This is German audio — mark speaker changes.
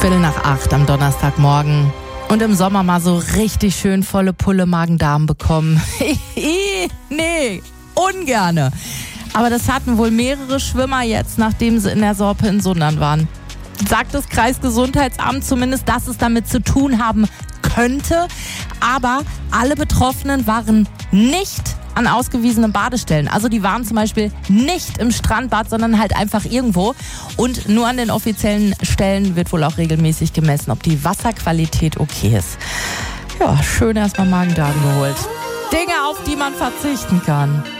Speaker 1: 7:15 am Donnerstagmorgen. Und im Sommer mal so richtig schön volle Pulle Magen-Darm bekommen. Nee, ungerne. Aber das hatten wohl mehrere Schwimmer jetzt, nachdem sie in der Sorpe in Sundern waren. Sagt das Kreisgesundheitsamt zumindest, dass es damit zu tun haben könnte. Aber alle Betroffenen waren nicht an ausgewiesenen Badestellen. Also die waren zum Beispiel nicht im Strandbad, sondern halt einfach irgendwo. Und nur an den offiziellen Stellen wird wohl auch regelmäßig gemessen, ob die Wasserqualität okay ist. Ja, schön erstmal Magen-Darm geholt. Dinge, auf die man verzichten kann.